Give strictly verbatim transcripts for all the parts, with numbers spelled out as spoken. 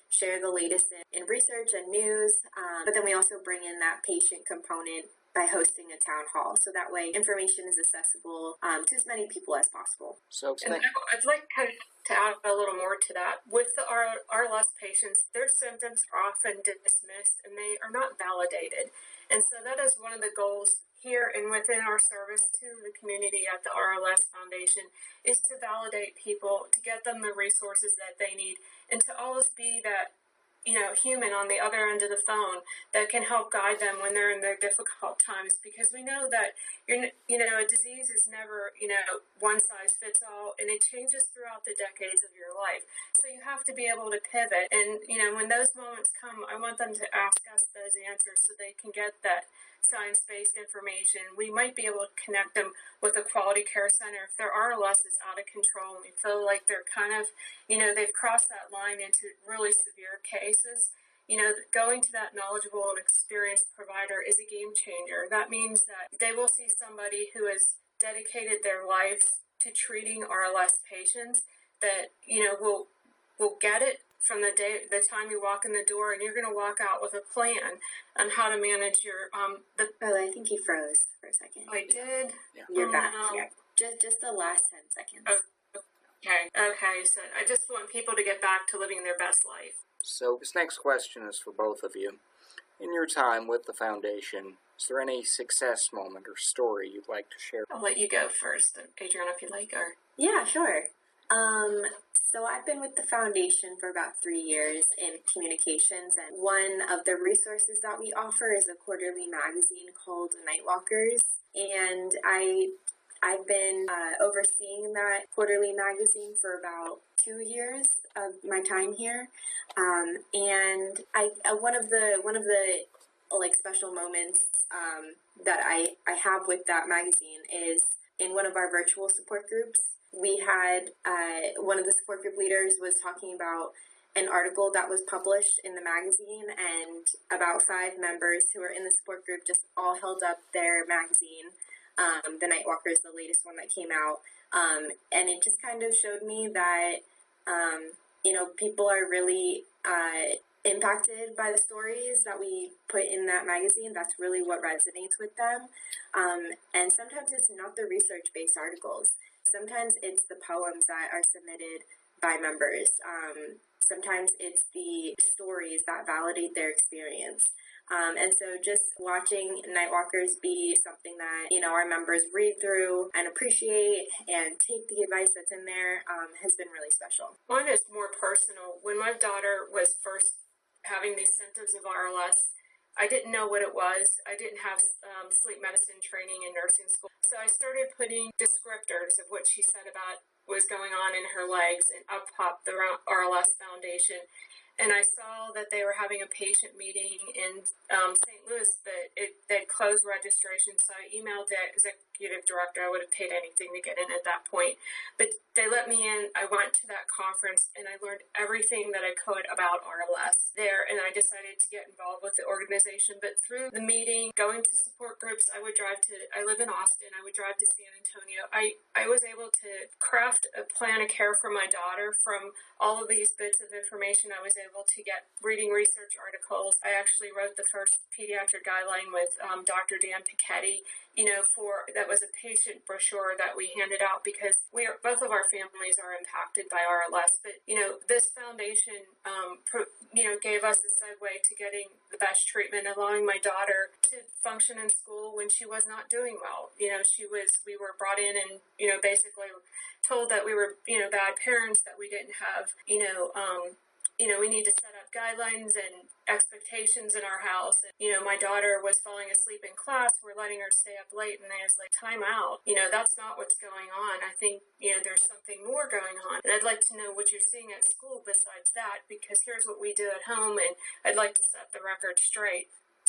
share the latest in, in research and news. Um, but then we also bring in that patient component by hosting a town hall. So that way information is accessible um, to as many people as possible. So and I'd like kind of to add a little more to that. With the R L S patients, their symptoms are often dismissed and they are not validated. And so that is one of the goals here and within our service to the community at the R L S Foundation is to validate people, to get them the resources that they need, and to always be that, you know, human on the other end of the phone that can help guide them when they're in their difficult times. Because we know that, you're, you know, a disease is never, you know, one size fits all, and it changes throughout the decades of your life. So you have to be able to pivot. And, you know, when those moments come, I want them to ask us those answers so they can get that science-based information. We might be able to connect them with a quality care center if their R L S is out of control and we feel like they're kind of, you know, they've crossed that line into really severe cases. You know, going to that knowledgeable and experienced provider is a game changer. That means that they will see somebody who has dedicated their life to treating R L S patients that, you know, will will get it from the day, the time you walk in the door, and you're going to walk out with a plan on how to manage your, um, the... Oh, I think you froze for a second. I did? Yeah. You're Oh, back. no. Yeah. Just, just the last ten seconds. Oh, okay. Okay, so I just want people to get back to living their best life. So this next question is for both of you. In your time with the foundation, is there any success moment or story you'd like to share? I'll let you go first, Adriana, if you like, or... Yeah, sure. Um, so I've been with the foundation for about three years in communications, and one of the resources that we offer is a quarterly magazine called Nightwalkers, and I, I've been uh, overseeing that quarterly magazine for about two years of my time here, um, and I uh, one of the one of the like special moments um, that I I have with that magazine is in one of our virtual support groups. We had, uh, one of the support group leaders was talking about an article that was published in the magazine, and about five members who were in the support group just all held up their magazine, um, The Nightwalkers, the latest one that came out, um, and it just kind of showed me that, um, you know, people are really uh, impacted by the stories that we put in that magazine. That's really what resonates with them, um, and sometimes it's not the research-based articles. Sometimes it's the poems that are submitted by members. Um, sometimes it's the stories that validate their experience. Um, and so just watching Nightwalkers be something that, you know, our members read through and appreciate and take the advice that's in there um, has been really special. Mine is more personal. When my daughter was first having these symptoms of R L S, I didn't know what it was. I didn't have um, sleep medicine training in nursing school. So I started putting descriptors of what she said about what was going on in her legs, and up popped the R L S Foundation. And I saw that they were having a patient meeting in um, Saint Louis, but it, they'd closed registration. So I emailed the executive director. I would have paid anything to get in at that point. But they let me in. I went to that conference, and I learned everything that I could about R L S there. And I decided to get involved with the organization. But through the meeting, going to support groups, I would drive to, I live in Austin. I would drive to San Antonio. I, I was able to craft a plan of care for my daughter from all of these bits of information. I was able to get reading research articles. I actually wrote the first pediatric guideline with um, Doctor Dan Piketty, you know, for, that was a patient brochure that we handed out because we are, both of our families are impacted by R L S. But, you know, this foundation, um, pro, you know, gave us a segue to getting the best treatment, allowing my daughter to function in school when she was not doing well. You know, she was, we were brought in and, you know, basically told that we were, you know, bad parents, that we didn't have, you know, um, you know, we need to set up guidelines and expectations in our house. And, you know, my daughter was falling asleep in class. We're letting her stay up late, and I was like, time out. You know, that's not what's going on. I think, you know, there's something more going on. And I'd like to know what you're seeing at school besides that, because here's what we do at home, and I'd like to set the record straight.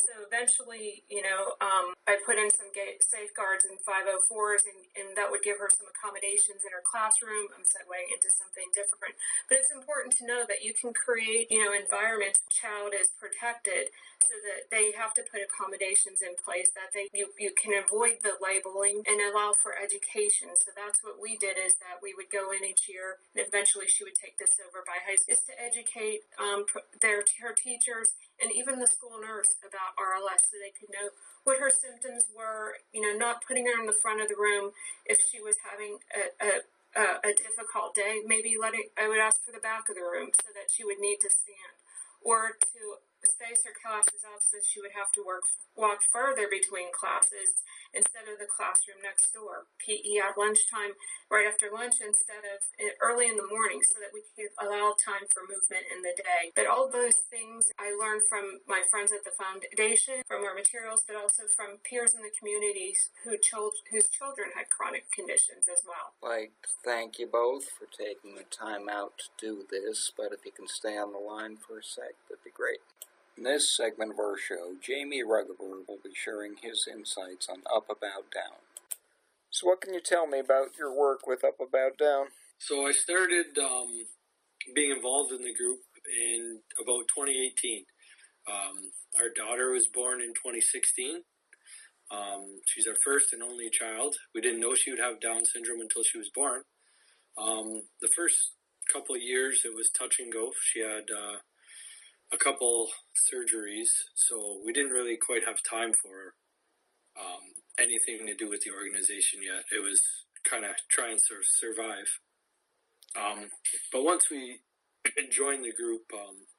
So eventually, you know, um, I put in some gate safeguards and five oh fours, and, and that would give her some accommodations in her classroom. I'm segueing into something different. But it's important to know that you can create, you know, environments the child is protected so that they have to put accommodations in place that they you, you can avoid the labeling and allow for education. So that's what we did, is that we would go in each year, and eventually she would take this over by high school, is to educate um, their her teachers and even the school nurse about R L S, so they could know what her symptoms were, you know, not putting her in the front of the room if she was having a, a, a, a difficult day. Maybe letting, I would ask for the back of the room so that she would need to stand, or to space her classes out so she would have to work walk further between classes instead of the classroom next door. P E at lunchtime, right after lunch, instead of early in the morning, so that we could allow time for movement in the day. But all those things I learned from my friends at the foundation, from our materials, but also from peers in the communities who chil- whose children had chronic conditions as well. I'd like to thank you both for taking the time out to do this, but if you can stay on the line for a sec, that'd be great. In this segment of our show, Jamie Rutherford will be sharing his insights on Up About Down. So what can you tell me about your work with Up About Down? So I started um, being involved in the group in about twenty eighteen. Um, our daughter was born in twenty sixteen. Um, she's our first and only child. We didn't know she would have Down syndrome until she was born. Um, the first couple of years, it was touch and go. She had uh, a couple surgeries, so we didn't really quite have time for um, anything to do with the organization yet. It was kind of try and sur- survive. Um, but once we joined the group, um,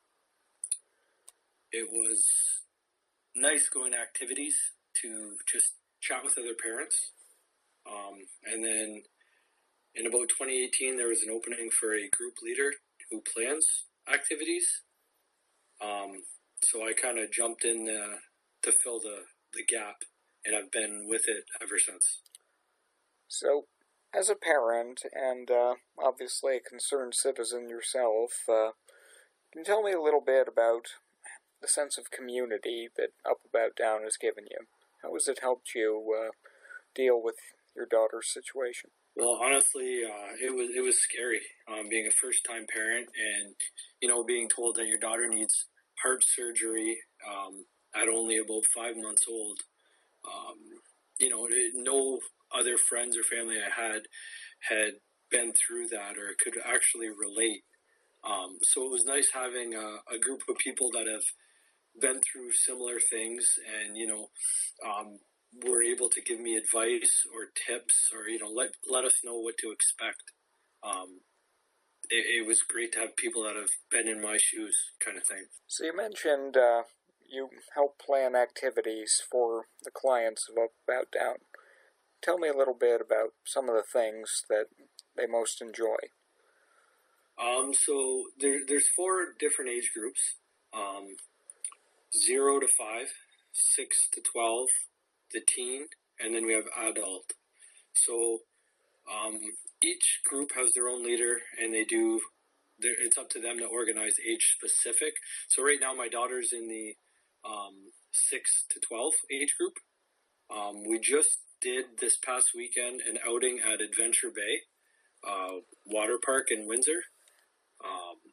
it was nice going to activities to just chat with other parents. Um, and then in about twenty eighteen, there was an opening for a group leader who plans activities. Um, so I kind of jumped in uh, to fill the, the gap, and I've been with it ever since. So, as a parent, and uh, obviously a concerned citizen yourself, uh, can you tell me a little bit about the sense of community that Up About Down has given you? How has it helped you uh, deal with your daughter's situation? Well, honestly, uh, it was it was scary um, being a first-time parent, and you know, being told that your daughter needs heart surgery um, at only about five months old. Um, you know, it, no other friends or family I had had been through that or could actually relate. Um, so it was nice having a, a group of people that have been through similar things, and you know, um, were able to give me advice or tips, or you know, let let us know what to expect. Um, it, it was great to have people that have been in my shoes, kind of thing. So you mentioned uh, you help plan activities for the clients of Up About Down. Tell me a little bit about some of the things that they most enjoy. Um, so there, there's four different age groups: um, zero to five, six to twelve, the teen, and then we have adult. So um, each group has their own leader, and they do. It's up to them to organize age specific. So right now, my daughter's in the um, six to twelve age group. Um, we just did this past weekend an outing at Adventure Bay uh, Water Park in Windsor. Um,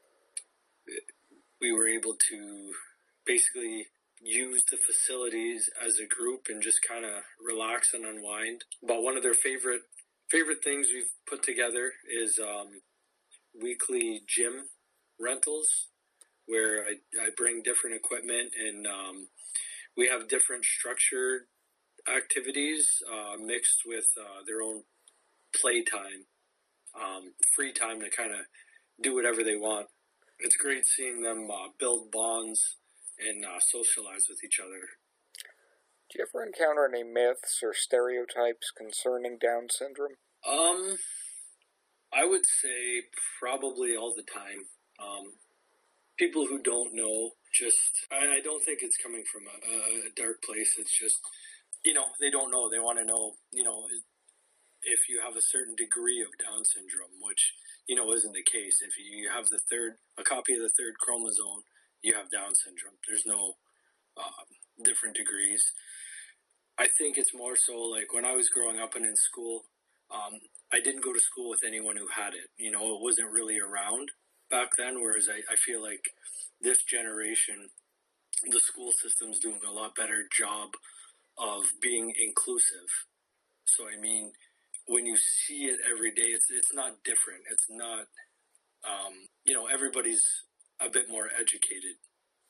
we were able to basically use the facilities as a group and just kind of relax and unwind. But one of their favorite favorite things we've put together is um, weekly gym rentals, where I, I bring different equipment, and um, we have different structured activities uh, mixed with uh, their own playtime, um, free time to kind of do whatever they want. It's great seeing them uh, build bonds and uh, socialize with each other. Do you ever encounter any myths or stereotypes concerning Down syndrome? Um, I would say probably all the time. Um, people who don't know, just, I, I don't think it's coming from a, a dark place. It's just, you know, they don't know. They want to know, you know, if you have a certain degree of Down syndrome, which, you know, isn't the case. If you have the third, a copy of the third chromosome, you have Down syndrome. There's no, um, different degrees. I think it's more so like when I was growing up and in school, um, I didn't go to school with anyone who had it. You know, it wasn't really around back then, whereas I, I feel like this generation, the school system's doing a lot better job of being inclusive. So, I mean, when you see it every day, it's it's not different. It's not, um, you know, everybody's a bit more educated.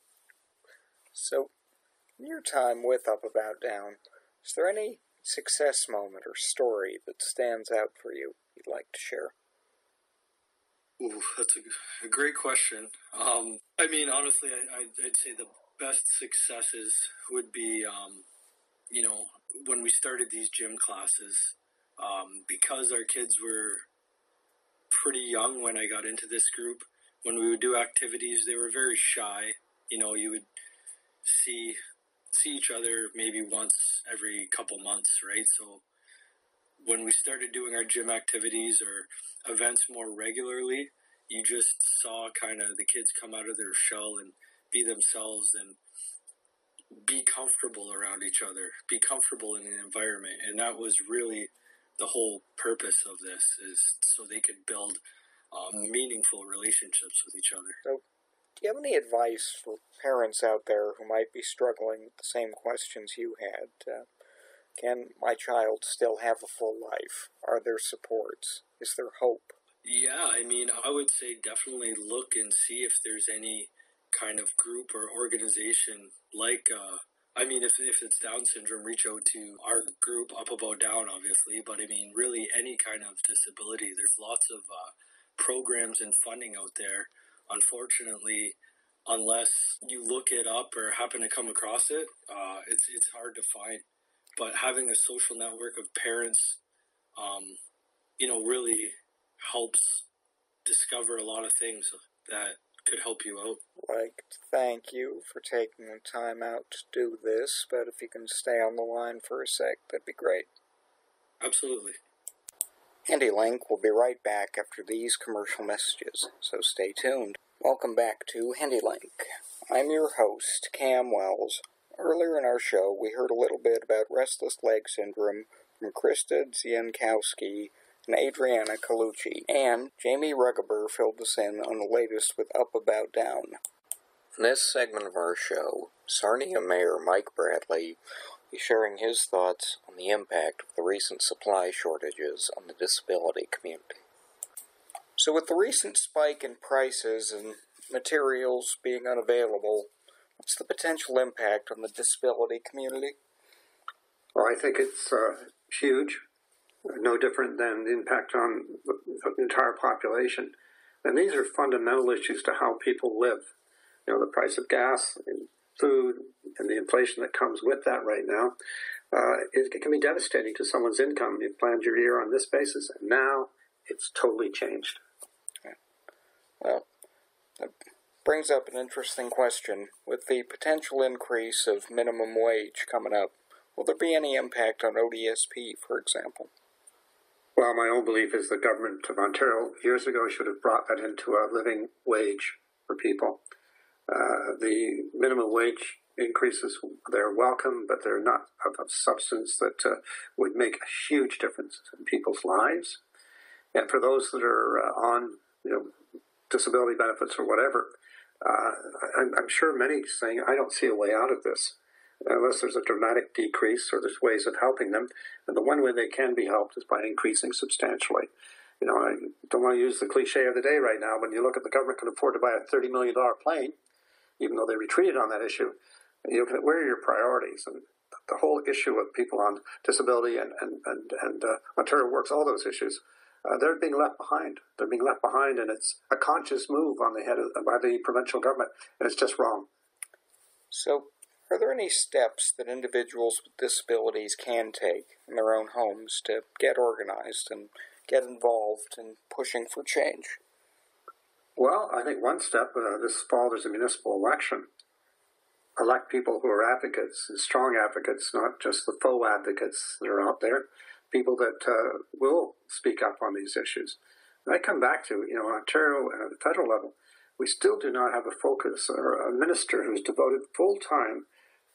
So, in your time with Up About Down, is there any success moment or story that stands out for you you'd like to share? Ooh, that's a, a great question. Um, I mean, honestly, I, I'd say the best successes would be, um, you know, when we started these gym classes, um, because our kids were pretty young when I got into this group. When we would do activities, they were very shy. You know, you would see see each other maybe once every couple months, right? So when we started doing our gym activities or events more regularly, you just saw kind of the kids come out of their shell and be themselves and be comfortable around each other, be comfortable in the environment. And that was really the whole purpose of this, is so they could build um, meaningful relationships with each other. So, do you have any advice for parents out there who might be struggling with the same questions you had? Uh, can my child still have a full life? Are there supports? Is there hope? Yeah, I mean, I would say definitely look and see if there's any kind of group or organization like, uh, I mean, if, if it's Down syndrome, reach out to our group, Up About Down, obviously, but I mean, really any kind of disability. There's lots of uh, programs and funding out there. Unfortunately, unless you look it up or happen to come across it, uh, it's it's hard to find. But having a social network of parents, um, you know, really helps discover a lot of things that could help you out. Like, thank you for taking the time out to do this, but if you can stay on the line for a sec, that'd be great. Absolutely. HandyLink will be right back after these commercial messages, so stay tuned. Welcome back to HandyLink. I'm your host, Cam Wells. Earlier in our show, we heard a little bit about restless leg syndrome from Krista Ziankowski and Adriana Colucci, and Jamie Ruggeber filled us in on the latest with Up About Down. In this segment of our show, Sarnia Mayor Mike Bradley will be sharing his thoughts on the impact of the recent supply shortages on the disability community. So with the recent spike in prices and materials being unavailable, what's the potential impact on the disability community? Well, I think it's uh, huge. No different than the impact on the entire population. And these are fundamental issues to how people live. You know, the price of gas and food and the inflation that comes with that right now, uh, it, it can be devastating to someone's income. You've planned your year on this basis, and now it's totally changed. Well, that brings up an interesting question. With the potential increase of minimum wage coming up, will there be any impact on O D S P, for example? Well, my own belief is the government of Ontario years ago should have brought that into a living wage for people. Uh, the minimum wage increases, they're welcome, but they're not of, of substance that uh, would make a huge difference in people's lives. And for those that are uh, on, you know, disability benefits or whatever, uh, I'm, I'm sure many saying, I don't see a way out of this. Unless there's a dramatic decrease or there's ways of helping them. And the one way they can be helped is by increasing substantially. You know, I don't want to use the cliche of the day right now. When you look at the government can afford to buy a thirty million dollars plane, even though they retreated on that issue, and you look at where are your priorities? And the whole issue of people on disability and, and, and, and uh, Ontario Works, all those issues, uh, they're being left behind. They're being left behind, and it's a conscious move on the head of, by the provincial government, and it's just wrong. So, are there any steps that individuals with disabilities can take in their own homes to get organized and get involved in pushing for change? Well, I think one step, uh, this fall there's a municipal election. Elect people who are advocates, and strong advocates, not just the faux advocates that are out there, people that uh, will speak up on these issues. And I come back to, you know, Ontario and at the federal level, we still do not have a focus or a minister who's devoted full time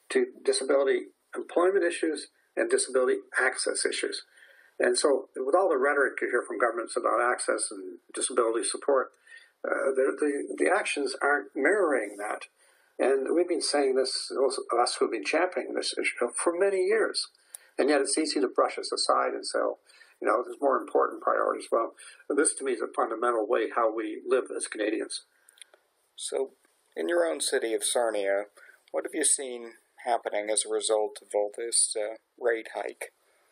to disability employment issues and disability access issues. And so with all the rhetoric you hear from governments about access and disability support, uh, the, the, the actions aren't mirroring that. And we've been saying this, those of us who have been championing this issue for many years. And yet it's easy to brush us aside and say, oh, you know, there's more important priorities. Well, this to me is a fundamental way how we live as Canadians. So, in your own city of Sarnia, what have you seen happening as a result of all this uh, rate hike?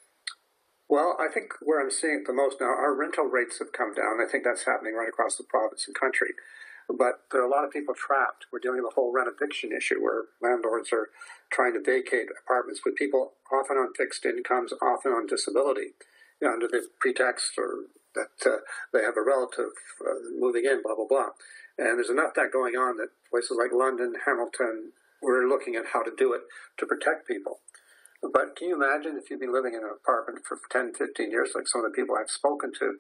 Well, I think where I'm seeing it the most now, our rental rates have come down. I think that's happening right across the province and country. But there are a lot of people trapped. We're dealing with the whole rent eviction issue where landlords are trying to vacate apartments with people often on fixed incomes, often on disability, you know, under the pretext or that uh, they have a relative uh, moving in, blah, blah, blah. And there's enough of that going on that places like London, Hamilton, we're looking at how to do it to protect people. But can you imagine if you've been living in an apartment for ten, fifteen years, like some of the people I've spoken to,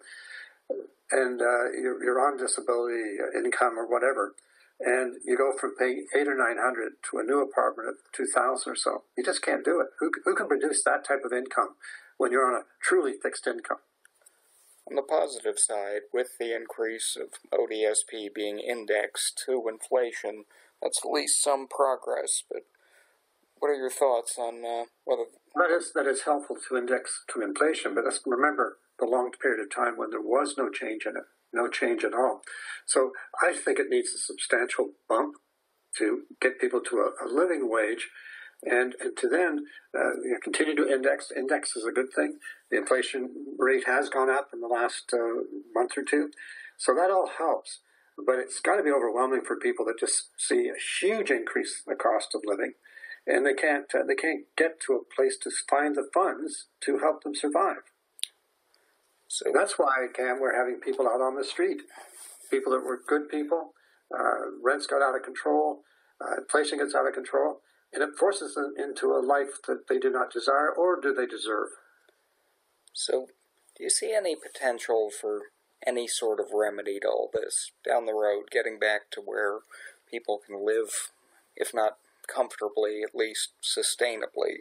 and uh, you're, you're on disability income or whatever, and you go from paying eight or nine hundred to a new apartment of two thousand or so. You just can't do it. Who, who can produce that type of income when you're on a truly fixed income? On the positive side, with the increase of O D S P being indexed to inflation, that's at least some progress. But what are your thoughts on uh, whether that is that is helpful to index to inflation? But let's remember the long period of time when there was no change in it, no change at all. So I think it needs a substantial bump to get people to a, a living wage, and, and to then uh, you know, continue to index. Index is a good thing. The inflation rate has gone up in the last uh, month or two, so that all helps. But it's got to be overwhelming for people that just see a huge increase in the cost of living, and they can't uh, they can't get to a place to find the funds to help them survive. So that's why, Cam, we're having people out on the street, people that were good people. Uh, rents got out of control, uh, inflation gets out of control, and it forces them into a life that they do not desire, or do they deserve? So, do you see any potential for any sort of remedy to all this down the road, getting back to where people can live, if not comfortably, at least sustainably?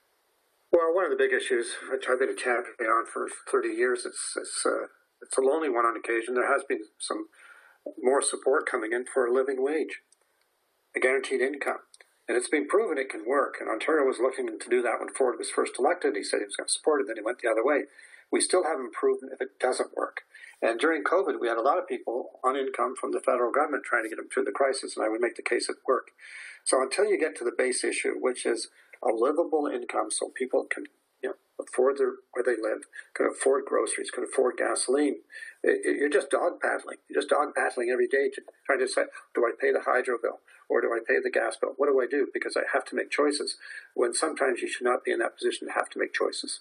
Well, one of the big issues, which I've been a champion on for thirty years, it's it's, uh, it's a lonely one on occasion. There has been some more support coming in for a living wage, a guaranteed income. And it's been proven it can work. And Ontario was looking to do that when Ford was first elected. He said he was going to support it, then he went the other way. We still haven't proven if it doesn't work. And during COVID, we had a lot of people on income from the federal government trying to get them through the crisis, and I would make the case it worked. So until you get to the base issue, which is a livable income so people can you know, afford their, where they live, can afford groceries, can afford gasoline, it, it, you're just dog paddling. You're just dog paddling every day to, trying to say, do I pay the hydro bill? Or do I pay the gas bill? What do I do? Because I have to make choices, when sometimes you should not be in that position to have to make choices.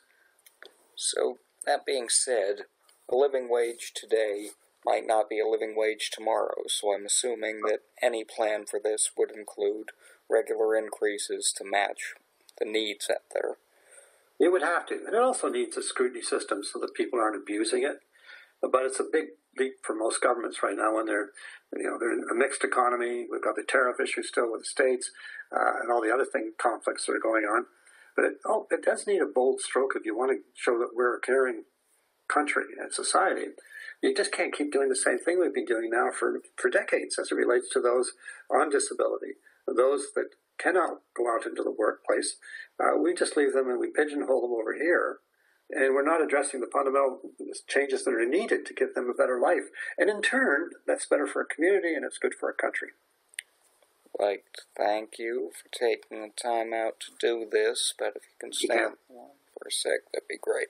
So, that being said, a living wage today might not be a living wage tomorrow, so I'm assuming that any plan for this would include regular increases to match the needs out there. It would have to. And it also needs a scrutiny system so that people aren't abusing it. But it's a big leap for most governments right now when they're, you know, they're in a mixed economy. We've got the tariff issue still with the states uh, and all the other thing conflicts that are going on. But it, oh, it does need a bold stroke if you want to show that we're a caring country and society. You just can't keep doing the same thing we've been doing now for, for decades as it relates to those on disability, those that cannot go out into the workplace. Uh, we just leave them and we pigeonhole them over here. And we're not addressing the fundamental changes that are needed to give them a better life. And in turn, that's better for a community and it's good for a country. I'd like to thank you for taking the time out to do this, but if you can stand yeah. for a sec, that'd be great.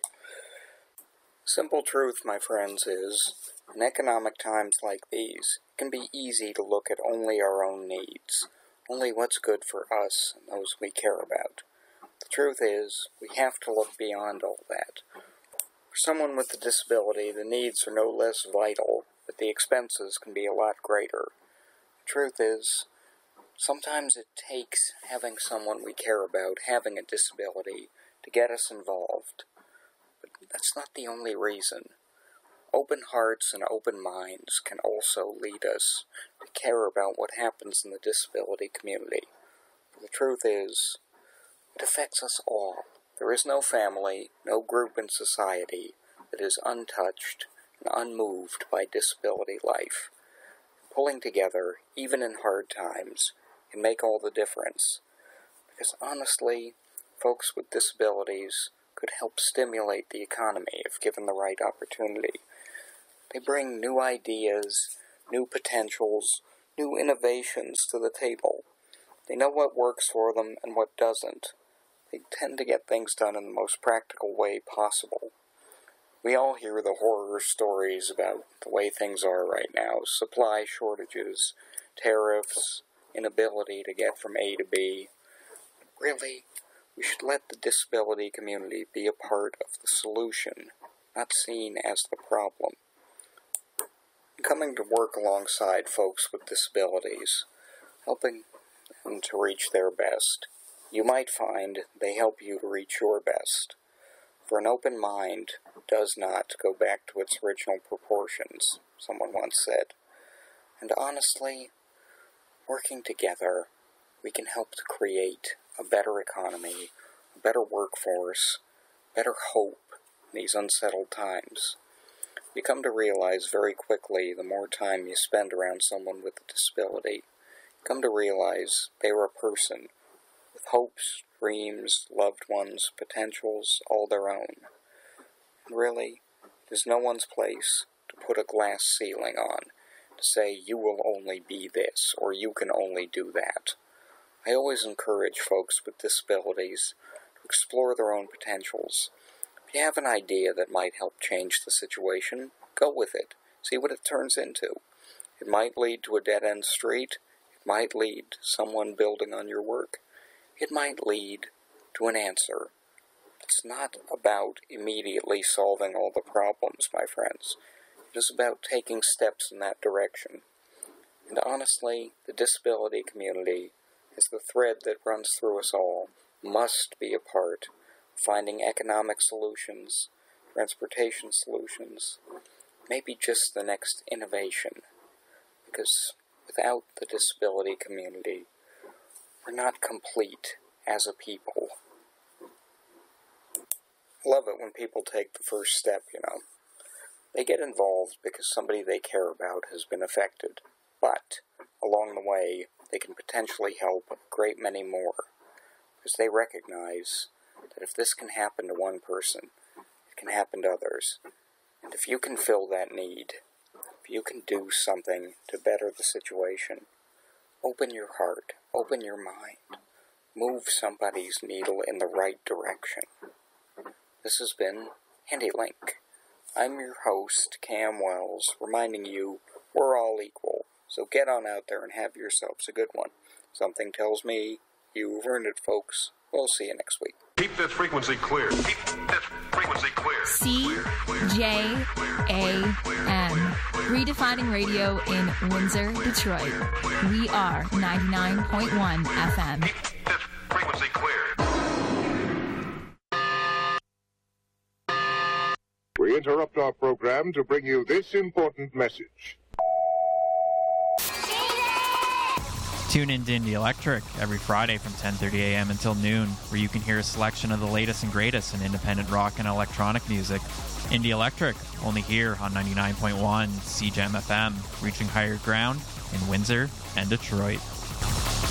Simple truth, my friends, is in economic times like these, it can be easy to look at only our own needs, only what's good for us and those we care about. The truth is, we have to look beyond all that. For someone with a disability, the needs are no less vital, but the expenses can be a lot greater. The truth is, sometimes it takes having someone we care about having a disability to get us involved. But that's not the only reason. Open hearts and open minds can also lead us to care about what happens in the disability community. The truth is, It affects us all. There is no family, no group in society that is untouched and unmoved by disability life. Pulling together, even in hard times, can make all the difference. Because honestly, folks with disabilities could help stimulate the economy if given the right opportunity. They bring new ideas, new potentials, new innovations to the table. They know what works for them and what doesn't. They tend to get things done in the most practical way possible. We all hear the horror stories about the way things are right now. Supply shortages, tariffs, inability to get from A to B. Really, we should let the disability community be a part of the solution, not seen as the problem. Coming to work alongside folks with disabilities, helping them to reach their best, you might find they help you to reach your best. For an open mind does not go back to its original proportions, someone once said. And honestly, working together, we can help to create a better economy, a better workforce, better hope in these unsettled times. You come to realize very quickly the more time you spend around someone with a disability, you come to realize they are a person with hopes, dreams, loved ones, potentials, all their own. And really, it is no one's place to put a glass ceiling on, to say you will only be this, or you can only do that. I always encourage folks with disabilities to explore their own potentials. If you have an idea that might help change the situation, go with it. See what it turns into. It might lead to a dead-end street. It might lead to someone building on your work. It might lead to an answer. It's not about immediately solving all the problems, my friends. It is about taking steps in that direction. And honestly, the disability community is the thread that runs through us all, must be a part of finding economic solutions, transportation solutions, maybe just the next innovation. Because without the disability community, we're not complete as a people. I love it when people take the first step, you know. They get involved because somebody they care about has been affected, but along the way, they can potentially help a great many more, because they recognize that if this can happen to one person, it can happen to others. And if you can fill that need, if you can do something to better the situation, open your heart, open your mind, move somebody's needle in the right direction. This has been HandyLink. I'm your host, Cam Wells, reminding you we're all equal. So get on out there and have yourselves a good one. Something tells me you've earned it, folks. We'll see you next week. Keep this frequency clear. Keep this frequency clear. C J A M. Redefining radio in Windsor, Detroit. We are ninety-nine point one F M. Keep this frequency clear. We interrupt our program to bring you this important message. Tune in to Indie Electric every Friday from ten thirty a.m. until noon, where you can hear a selection of the latest and greatest in independent rock and electronic music. Indie Electric, only here on ninety-nine point one C J A M F M, reaching higher ground in Windsor and Detroit.